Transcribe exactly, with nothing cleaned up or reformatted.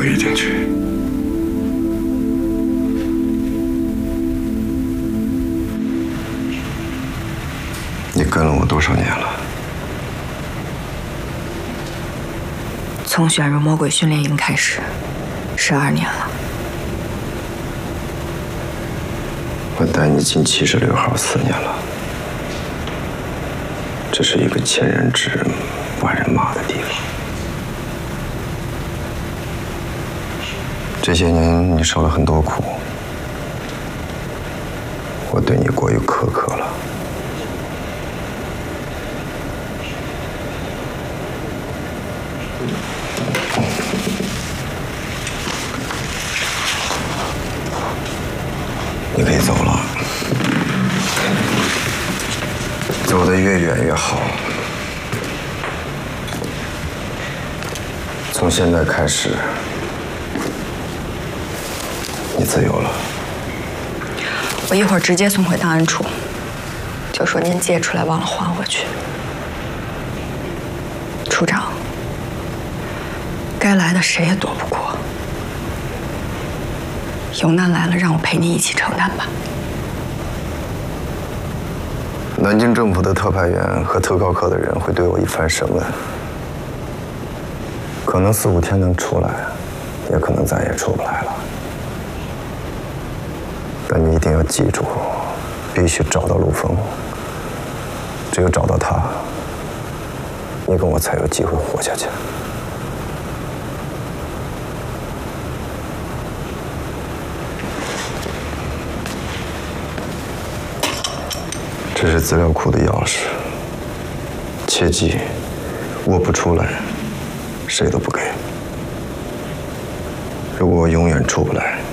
我一定去。你跟了我多少年了？ 从选入魔鬼训练营开始，十二年了。 我带你进七十六号四年了。这是一个千人指、万人骂的地方。这些年你受了很多苦，我对你过于苛刻了。你可以走了，走得越远越好。从现在开始，你自由了。 我一会儿直接送回档案处，就说您借出来忘了还回去。处长，该来的谁也躲不过。有难来了，让我陪你一起承担吧。 南京政府的特派员和特高科的人会对我一番审问，可能四五天能出来，也可能再也出不来了。但你一定要记住，必须找到陆枫，只有找到他，你跟我才有机会活下去。这是资料库的钥匙，切记，握不出来，谁都不给。如果我永远出不来，